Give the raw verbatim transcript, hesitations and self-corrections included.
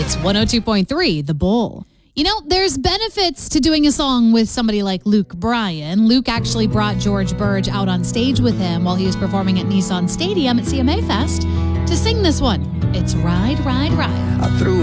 It's one oh two point three, The Bull. You know, there's benefits to doing a song with somebody like Luke Bryan. Luke actually brought George Burge out on stage with him while he was performing at Nissan Stadium at C M A Fest to sing this one. It's Ride, Ride, Ride. I threw